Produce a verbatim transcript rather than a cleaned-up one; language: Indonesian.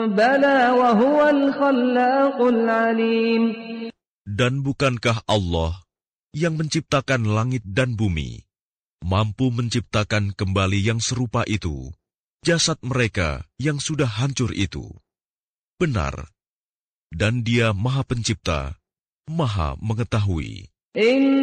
بلى وهو الخلاق العليم. Dan bukankah Allah yang menciptakan langit dan bumi, mampu menciptakan kembali yang serupa itu, jasad mereka yang sudah hancur itu? Benar, dan Dia Maha Pencipta, Maha Mengetahui.